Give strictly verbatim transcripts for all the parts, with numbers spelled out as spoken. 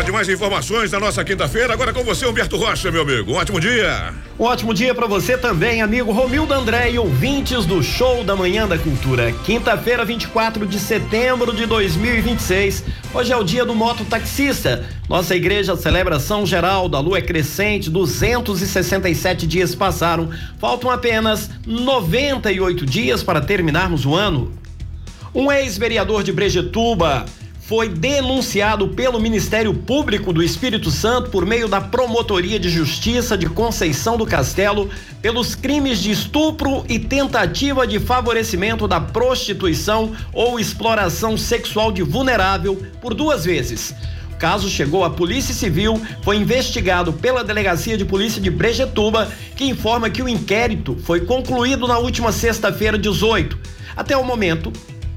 de mais informações na nossa quinta-feira. Agora com você, Humberto Rocha, meu amigo. Um ótimo dia. Um ótimo dia para você também, amigo Romildo André e ouvintes do Show da Manhã da Cultura. Quinta-feira, vinte e quatro de setembro de dois mil e vinte e seis. Hoje é o dia do mototaxista. Nossa igreja celebra São Geraldo, a lua é crescente, duzentos e sessenta e sete dias passaram. Faltam apenas noventa e oito dias para terminarmos o ano. Um ex-vereador de Brejetuba foi denunciado pelo Ministério Público do Espírito Santo por meio da Promotoria de Justiça de Conceição do Castelo pelos crimes de estupro e tentativa de favorecimento da prostituição ou exploração sexual de vulnerável por duas vezes. O caso chegou à Polícia Civil, foi investigado pela Delegacia de Polícia de Brejetuba, que informa que o inquérito foi concluído na última sexta-feira, dezoito. Até o momento,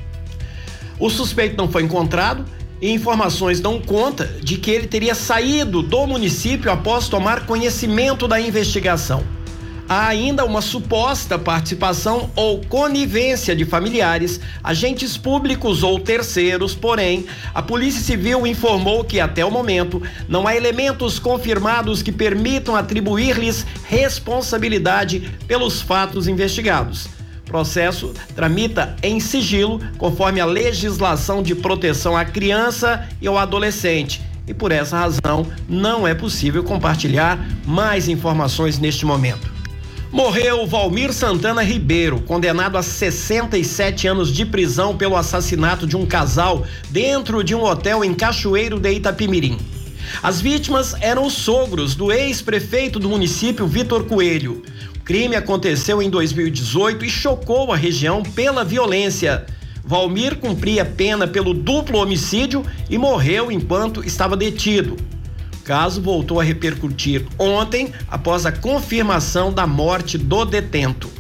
o suspeito não foi encontrado e informações dão conta de que ele teria saído do município após tomar conhecimento da investigação. Há ainda uma suposta participação ou conivência de familiares, agentes públicos ou terceiros, porém, a Polícia Civil informou que até o momento não há elementos confirmados que permitam atribuir-lhes responsabilidade pelos fatos investigados. O processo tramita em sigilo, conforme a legislação de proteção à criança e ao adolescente. E por essa razão, não é possível compartilhar mais informações neste momento. Morreu Valmir Santana Ribeiro, condenado a sessenta e sete anos de prisão pelo assassinato de um casal dentro de um hotel em Cachoeiro de Itapimirim. As vítimas eram os sogros do ex-prefeito do município, Vitor Coelho. O crime aconteceu em dois mil e dezoito e chocou a região pela violência. Valmir cumpria pena pelo duplo homicídio e morreu enquanto estava detido. O caso voltou a repercutir ontem após a confirmação da morte do detento.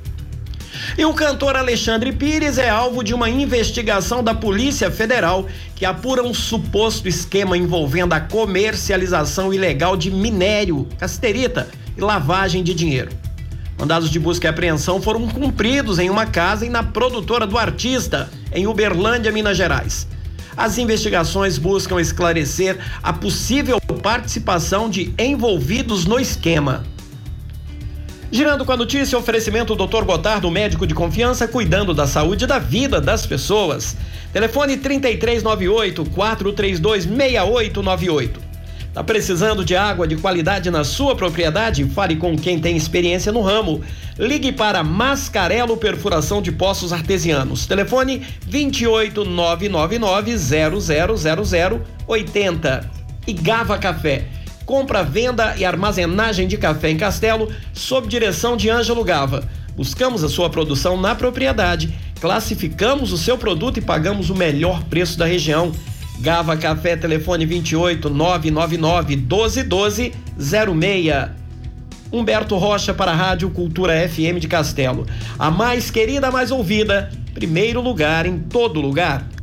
E o cantor Alexandre Pires é alvo de uma investigação da Polícia Federal que apura um suposto esquema envolvendo a comercialização ilegal de minério, cassiterita e lavagem de dinheiro. Mandados de busca e apreensão foram cumpridos em uma casa e na produtora do artista, em Uberlândia, Minas Gerais. As investigações buscam esclarecer a possível participação de envolvidos no esquema. Girando com a notícia, oferecimento doutor Gotardo, médico de confiança, cuidando da saúde e da vida das pessoas. Telefone trinta e três noventa e oito, quatrocentos e trinta e dois, sessenta e oito noventa e oito. Tá precisando de água de qualidade na sua propriedade? Fale com quem tem experiência no ramo. Ligue para Mascarelo Perfuração de Poços Artesianos. Telefone vinte e oito, nove nove nove, zero zero zero zero, oitenta. E Gava Café. Compra, venda e armazenagem de café em Castelo, sob direção de Ângelo Gava. Buscamos a sua produção na propriedade, classificamos o seu produto e pagamos o melhor preço da região. Gava Café, telefone vinte e oito, nove nove nove, doze doze, zero seis. Humberto Rocha para a Rádio Cultura F M de Castelo. A mais querida, a mais ouvida, primeiro lugar em todo lugar.